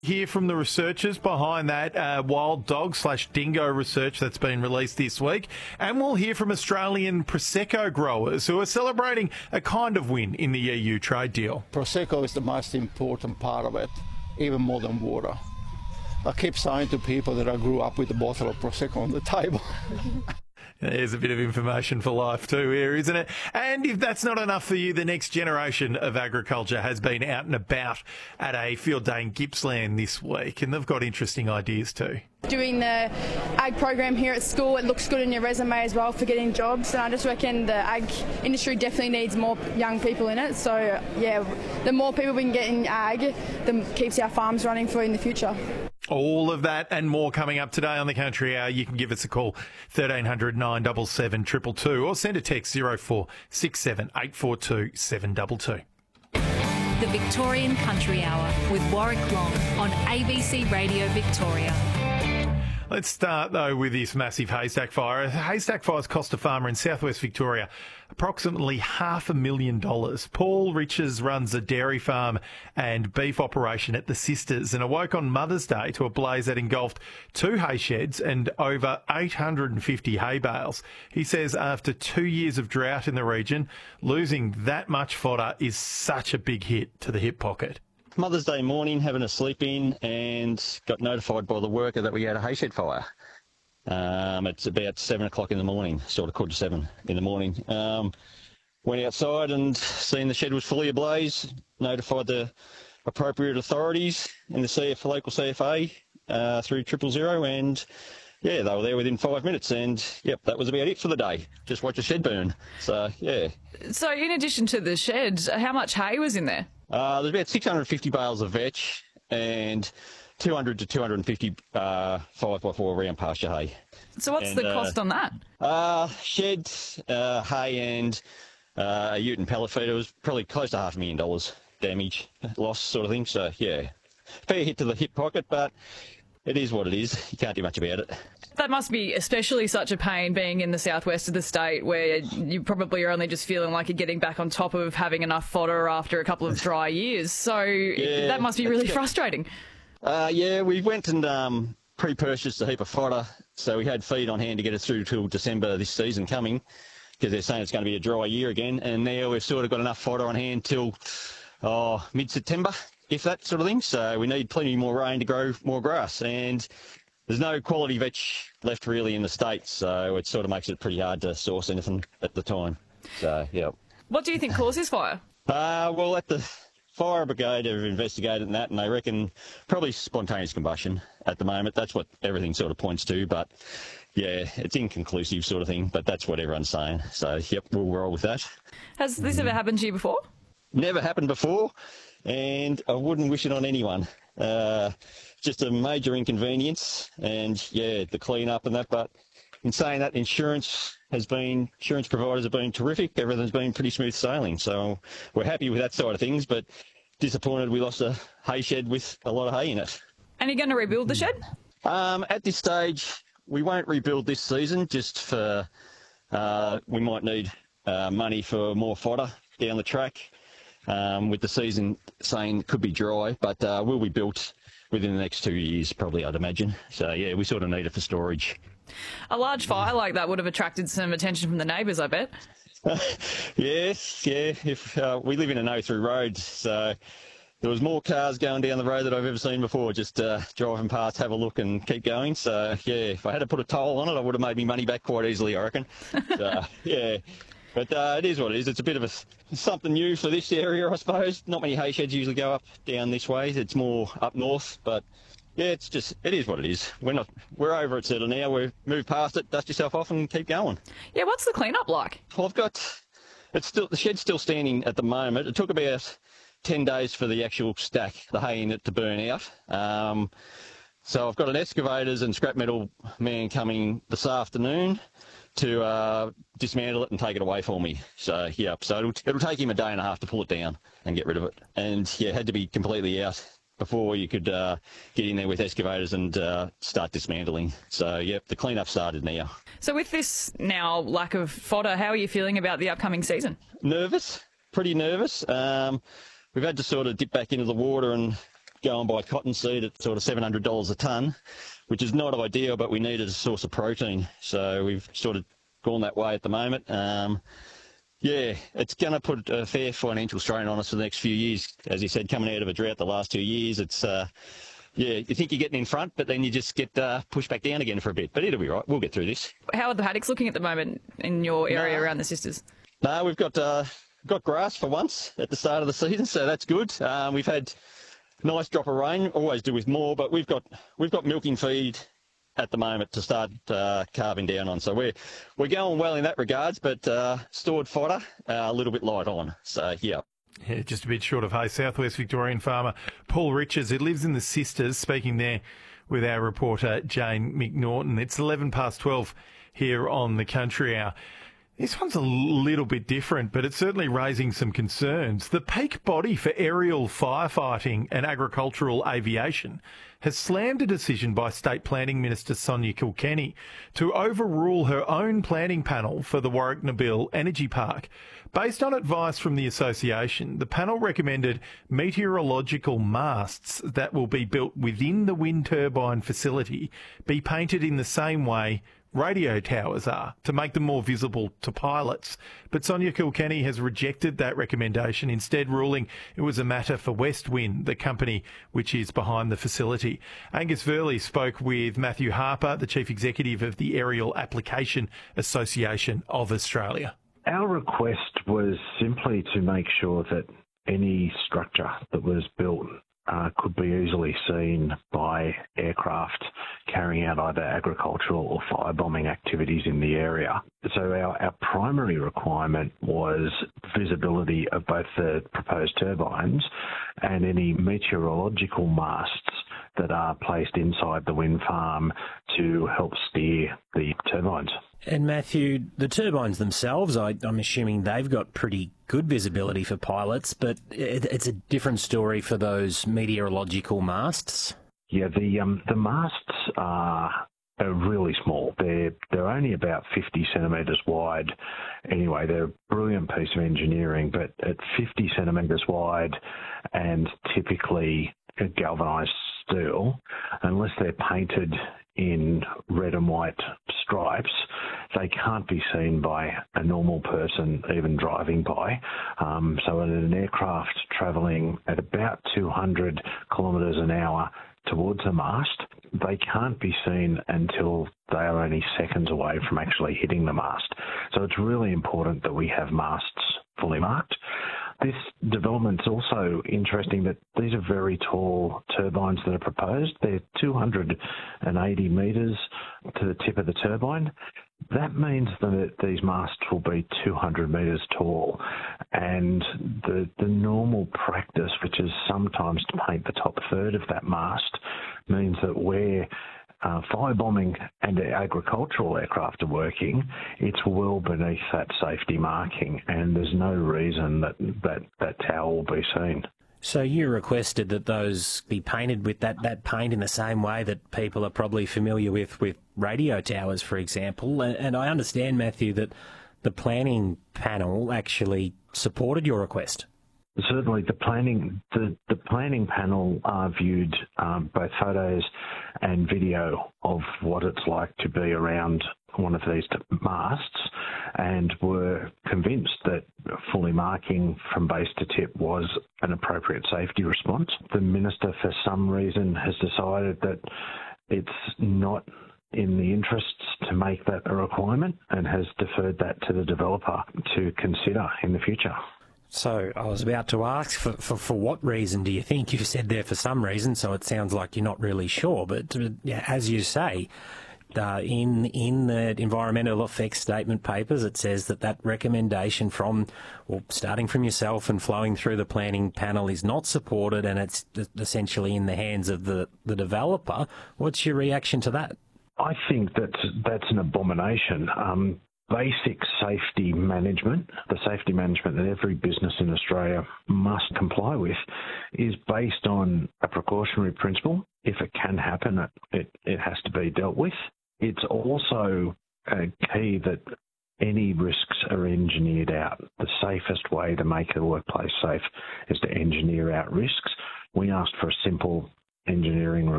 Hear from the researchers behind that wild dog / dingo research that's been released this week. And we'll hear from Australian Prosecco growers who are celebrating a kind of win in the EU trade deal. Prosecco is the most important part of it, even more than water. I keep saying to people that I grew up with a bottle of Prosecco on the table. There's a bit of information for life too here, isn't it? And if that's not enough for you, the next generation of agriculture has been out and about at a field day in Gippsland this week, and they've got interesting ideas too. Doing the ag program here at school, it looks good in your resume as well for getting jobs, and I just reckon the ag industry definitely needs more young people in it. So yeah, the more people we can get in ag, the keeps our farms running for in the future. All of that and more coming up today on the Country Hour. You can give us a call 1300 977 222 or send a text 0467 842 722. The Victorian Country Hour with Warwick Long on ABC Radio Victoria. Let's start, though, with this massive haystack fire. Haystack fires cost a farmer in southwest Victoria approximately $500,000. Paul Riches runs a dairy farm and beef operation at the Sisters and awoke on Mother's Day to a blaze that engulfed 2 hay sheds and over 850 hay bales. He says after 2 years of drought in the region, losing that much fodder is such a big hit to the hip pocket. Mother's Day morning, having a sleep in, and got notified by the worker that we had a hay shed fire. It's about 7 o'clock in the morning, sort of 7:15 in the morning. Went outside and seen the shed was fully ablaze, notified the appropriate authorities in the local CFA through 000, and yeah, they were there within 5 minutes, and yep, that was about it for the day. Just watch a shed burn. So, yeah. So in addition to the shed, how much hay was in there? There's about 650 bales of vetch and 200 to 250 5x4 round pasture hay. So what's the cost on that? Shed, hay and a ute and pellet feeder was probably close to $500,000 damage, loss sort of thing. So, yeah, fair hit to the hip pocket, but it is what it is. You can't do much about it. That must be especially such a pain being in the southwest of the state where you probably are only just feeling like you're getting back on top of having enough fodder after a couple of dry years. So yeah, that must be really frustrating. Yeah, we went and pre-purchased a heap of fodder, so we had feed on hand to get us through till December this season coming, because they're saying it's going to be a dry year again, and now we've sort of got enough fodder on hand till mid-September, if that sort of thing. So we need plenty more rain to grow more grass, and there's no quality vetch left really in the state, so it sort of makes it pretty hard to source anything at the time. So, yeah. What do you think caused this fire? Well, at the fire brigade have investigated that, and they reckon probably spontaneous combustion at the moment. That's what everything sort of points to, but yeah, it's inconclusive sort of thing, but that's what everyone's saying. So, yep, we'll roll with that. Has this ever happened to you before? Never happened before, and I wouldn't wish it on anyone. Just a major inconvenience, and yeah, the clean up and that. But in saying that, insurance providers have been terrific. Everything's been pretty smooth sailing, so we're happy with that side of things, but disappointed we lost a hay shed with a lot of hay in it. And you're going to rebuild the shed? At this stage, we won't rebuild this season, just for we might need money for more fodder down the track, with the season saying it could be dry, but will be built within the next 2 years, probably, I'd imagine. So, yeah, we sort of need it for storage. A large fire like that would have attracted some attention from the neighbours, I bet. Yes, yeah. If we live in a no-through road, so there was more cars going down the road than I've ever seen before, just driving past, have a look and keep going. So, yeah, if I had to put a toll on it, I would have made me money back quite easily, I reckon. So, yeah. But it is what it is. It's a bit of something new for this area, I suppose. Not many hay sheds usually go up down this way. It's more up north. But yeah, it is what it is. We're over it sort of now. We've moved past it, dust yourself off and keep going. Yeah, what's the clean-up like? Well, the shed's still standing at the moment. It took about 10 days for the actual stack, the hay in it, to burn out. So I've got an excavators and scrap metal man coming this afternoon to dismantle it and take it away for me. So, yeah, so it'll take him a day and a half to pull it down and get rid of it. And, yeah, it had to be completely out before you could get in there with excavators and start dismantling. So, yep, the clean-up started now. So with this now lack of fodder, how are you feeling about the upcoming season? Nervous, pretty nervous. We've had to sort of dip back into the water and go and buy cottonseed at sort of $700 a tonne, which is not ideal, but we needed a source of protein. So we've sort of gone that way at the moment. Yeah, it's going to put a fair financial strain on us for the next few years. As you said, coming out of a drought the last 2 years, it's, you think you're getting in front, but then you just get pushed back down again for a bit. But it'll be right. We'll get through this. How are the paddocks looking at the moment in your area around the Sisters? No, we've got grass for once at the start of the season, so that's good. We've had a nice drop of rain, always do with more, but we've got milking feed at the moment to start carving down on. So we're going well in that regards, but stored fodder a little bit light on. So, yeah. Yeah, just a bit short of hay. Southwest Victorian farmer Paul Riches, who lives in the Sisters, speaking there with our reporter Jane McNaughton. It's 12 here on the Country Hour. This one's a little bit different, but it's certainly raising some concerns. The peak body for aerial firefighting and agricultural aviation has slammed a decision by State Planning Minister Sonia Kilkenny to overrule her own planning panel for the Warwick Nabil Energy Park. Based on advice from the association, the panel recommended meteorological masts that will be built within the wind turbine facility be painted in the same way radio towers are, to make them more visible to pilots. But Sonia Kilkenny has rejected that recommendation, instead ruling it was a matter for Westwind, the company which is behind the facility. Angus Verley spoke with Matthew Harper, the Chief Executive of the Aerial Application Association of Australia. Our request was simply to make sure that any structure that was built could be easily seen by aircraft carrying out either agricultural or firebombing activities in the area. So our primary requirement was visibility of both the proposed turbines and any meteorological masts that are placed inside the wind farm to help steer the turbines. And Matthew, the turbines themselves, I'm assuming they've got pretty good visibility for pilots, but it's a different story for those meteorological masts. Yeah, the masts are really small. They're only about 50 centimetres wide. Anyway, they're a brilliant piece of engineering, but at 50 centimetres wide and typically galvanised steel, unless they're painted in red and white stripes, they can't be seen by a normal person even driving by. So in an aircraft travelling at about 200 kilometres an hour towards the mast, they can't be seen until they are only seconds away from actually hitting the mast. So it's really important that we have masts fully marked. This development's also interesting that these are very tall turbines that are proposed. They're 280 metres to the tip of the turbine. That means that these masts will be 200 metres tall, and the normal practice, which is sometimes to paint the top third of that mast, means that where firebombing and agricultural aircraft are working, it's well beneath that safety marking, and there's no reason that tower will be seen. So you requested that those be painted with that paint in the same way that people are probably familiar with radio towers, for example. And I understand, Matthew, that the planning panel actually supported your request. Certainly, the planning panel viewed both photos and video of what it's like to be around one of these masts, and were convinced that fully marking from base to tip was an appropriate safety response. The minister, for some reason, has decided that it's not in the interests to make that a requirement, and has deferred that to the developer to consider in the future. So I was about to ask, for what reason do you think? You've said there for some reason, so it sounds like you're not really sure. But as you say, in the environmental effects statement papers, it says that recommendation starting from yourself and flowing through the planning panel is not supported, and it's essentially in the hands of the developer. What's your reaction to that? I think that's an abomination. Basic safety management, the safety management that every business in Australia must comply with, is based on a precautionary principle. If it can happen, it has to be dealt with. It's also key that any risks are engineered out. The safest way to make a workplace safe is to engineer out risks. We asked for a simple engineering